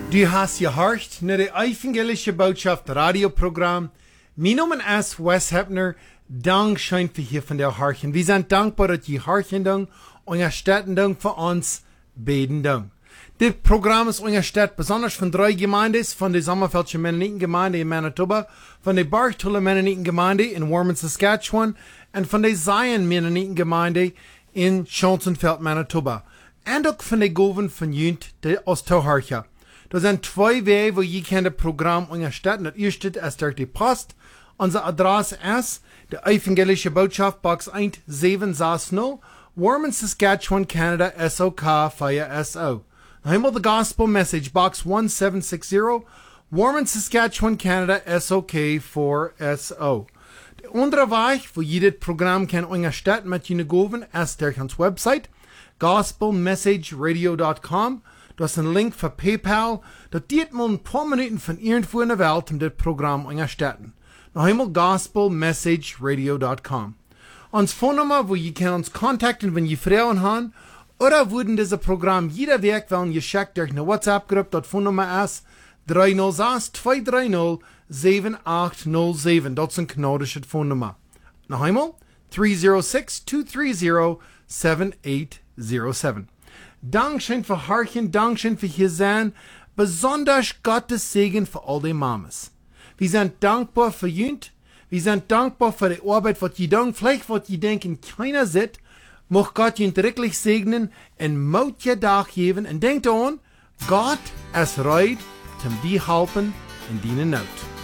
Du hast gehört naar de evangelische Botschaft Radioprogramm. Mein Name ist Wes Hepner. Dank schön für hier von der Harchen. Wir sind dankbar, dass die Harchen dann unterstützen dann für uns beten dann. Das Programm ist unterstützt besonders von 3 Gemeinden, von der Sommerfeldschen Mennonitengemeinde in Manitoba, von der Bartola Mennonitengemeinde in Warman, Saskatchewan und von der Zion Mennonitengemeinde in Schonzenfeld, Manitoba. Und auch von der Goven von Jünt, der Ostauharcha. Da sind 2 Wege, wo ihr das Programm unterstützen. Das erste ist durch die Post. Unsere Adresse ist die Evangelische Botschaft, Box 1760, Warman, Saskatchewan, Canada, SOK 4SO. Einmal the Gospel Message, Box 1760, Warman, Saskatchewan, Canada, SOK 4SO. Der andere Weg, wo ihr das Programm unterstützen mit jenen Goven, ist durch unsere Website, gospelmessageradio.com. Du hast einen Link für PayPal. Das geht mal ein paar Minuten von irgendwo in der Welt, um das Programm zu unterstützen. Noch einmal gospelmessageradio.com. Uns Phonennummer, wo ihr uns kontakten, wenn ihr Fragen habt, oder würden dieses Programm jeder Weg wollen geschickt durch eine WhatsApp-Gruppe. Das Phonennummer ist 306-230-7807. Das ist eine kanadische Phonennummer. Noch einmal 306-230-7807. Dankeschön für Harchen, Dankeschön für hier sein, besonders Gottes Segen für all die Mamas. Wir sind dankbar für Jünt, wir sind dankbar für die Arbeit, was ihr tun, vielleicht was ihr denken, keiner sieht, mag Gott Jünt wirklich segnen und Mut ihr Tag geben und denkt an, Gott ist reit, zum die helfen in deine Not.